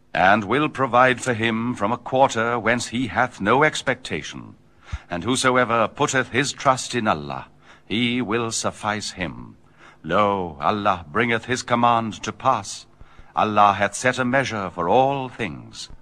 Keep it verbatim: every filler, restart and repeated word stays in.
and will provide for him from a quarter whence he hath no expectation. And whosoever putteth his trust in Allah, he will suffice him. Lo, Allah bringeth his command to pass. Allah hath set a measure for all things.